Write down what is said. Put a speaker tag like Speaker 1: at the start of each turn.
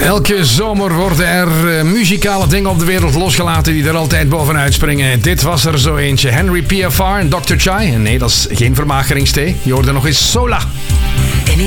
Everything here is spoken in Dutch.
Speaker 1: Elke zomer worden er muzikale dingen op de wereld losgelaten die er altijd bovenuit springen. Dit was er zo eentje. Henry PFR en Dr. Chai. En nee, dat is geen vermageringsthee. Je hoorde nog eens Sola.